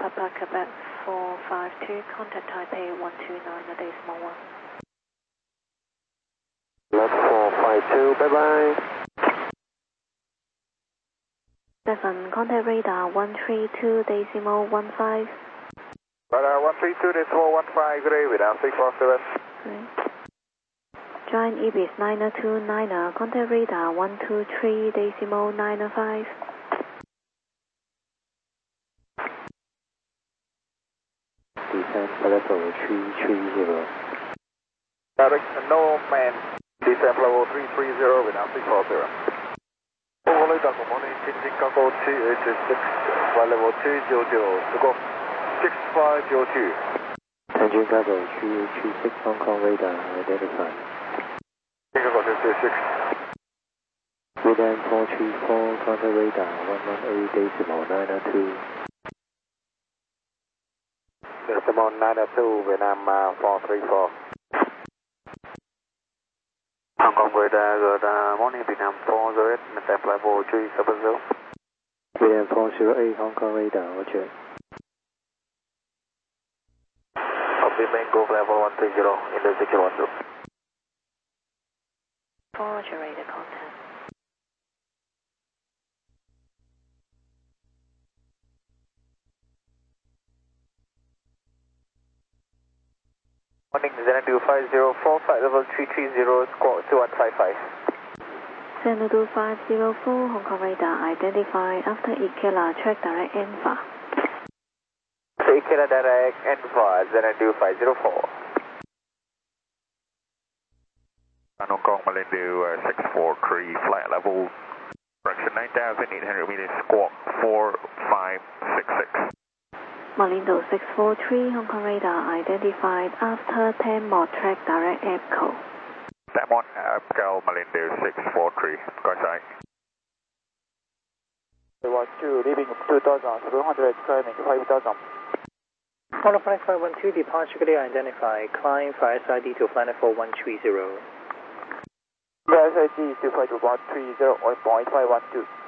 Papa Quebec 452, contact Taipei 129.1. Lot 452, bye-bye. 7, contact radar 132.15. Radar 132.15, good day, without 647. Great. Giant Ibis 929, contact radar 123.95. Descend level 330. Direct no man, descend level 330, without 640. Overlay good morning, changing cargo 286, flight level 200, to go 6502. Changing cargo 336, Hong Kong radar identified. Changing cargo 236. Vietnam 434, contact radar 118.902. Decimal 902, Vietnam 434. Hong Kong radar, good morning, Vietnam 408, maintain level 370. Vietnam 408, Hong Kong radar, roger. Copy, Mango level 130, intersector 12. Roger, radar contact. Morning, Xanadu 504, flight level 330, squawk 2155. Xanadu 504, Hong Kong radar identified after Ikela, track direct Enfa. Ikela direct Enfa, Xanadu 504. Hong Kong Malindu 643, flight level, correction 9,800 meters, squawk 4566. Malindo 643, Hong Kong radar identified after 10 more track direct EPCO. Tamon, Abgal Malindu 643, go side. 2, leaving 2,700, climbing 5,000. Honda 5512, departure clear identified, climb for SID to flight level 130. SID to flight 130, 0.512.